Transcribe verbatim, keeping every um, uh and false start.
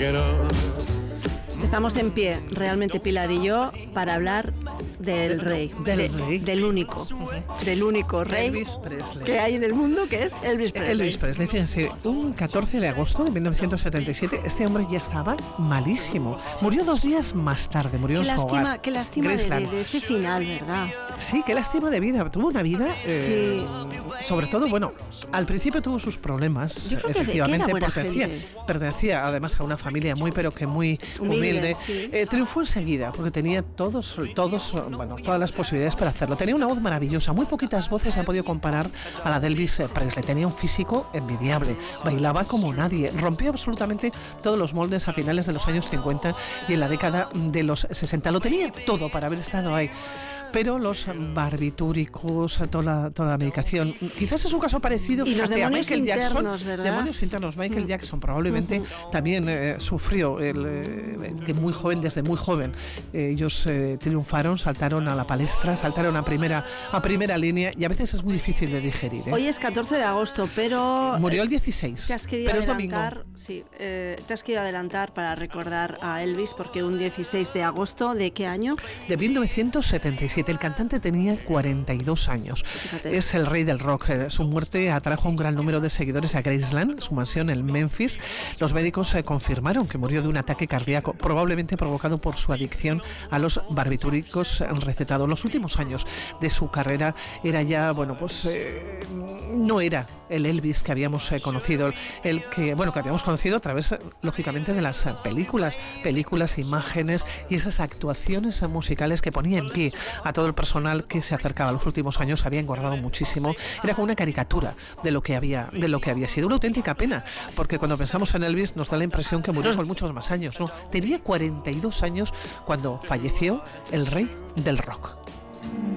Estamos en pie, realmente Pilar y yo, para hablar del rey, del, de, rey. del único, del único rey Elvis Presley. que hay en el mundo, que es Elvis Presley. Elvis Presley, fíjense, un catorce de agosto de mil novecientos setenta y siete, este hombre ya estaba malísimo. Murió dos días más tarde, murió qué en su lástima, hogar. Qué lástima de, de, de ese final, ¿verdad? Sí, qué lástima de vida. Tuvo una vida, eh, sí. sobre todo, bueno, al principio tuvo sus problemas, Yo creo efectivamente, que, que pertenecía, pertenecía además a una familia muy, pero que muy humilde. humilde. Sí. Eh, triunfó enseguida, porque tenía todos, todos, bueno, todas las posibilidades para hacerlo. Tenía una voz maravillosa, muy poquitas voces se han podido comparar a la de Elvis Presley. Tenía un físico envidiable, bailaba como nadie, rompió absolutamente todos los moldes a finales de los años cincuenta y en la década de los sesenta. Lo tenía todo para haber estado ahí. Pero los barbitúricos, toda la, toda la medicación, quizás es un caso parecido, y fíjate, los a Michael Jackson, ¿verdad? demonios internos. Michael mm. Jackson probablemente uh-huh. también eh, sufrió, el, eh, que muy joven, desde muy joven, eh, ellos eh, triunfaron, saltaron a la palestra, saltaron a primera, a primera línea y a veces es muy difícil de digerir. ¿eh? Hoy es catorce de agosto, pero... Murió el dieciséis, te has querido pero adelantar, es domingo. Sí, eh, te has querido adelantar para recordar a Elvis, porque un dieciséis de agosto, ¿de qué año? De mil novecientos setenta y siete. El cantante tenía cuarenta y dos años. Fíjate. Es el rey del rock. Su muerte atrajo un gran número de seguidores a Graceland, su mansión en Memphis. Los médicos eh, confirmaron que murió de un ataque cardíaco, probablemente provocado por su adicción a los barbitúricos recetados. Los últimos años de su carrera era ya, bueno, pues eh, no era el Elvis que habíamos eh, conocido, el que, bueno, que habíamos conocido a través, lógicamente, de las películas, películas, imágenes y esas actuaciones musicales que ponía en pie a todo el personal que se acercaba. Los últimos años había engordado muchísimo. Era como una caricatura de lo que había, de lo que había sido. Una auténtica pena, porque cuando pensamos en Elvis nos da la impresión que murió con muchos más años, ¿no? Tenía cuarenta y dos años cuando falleció el rey del rock.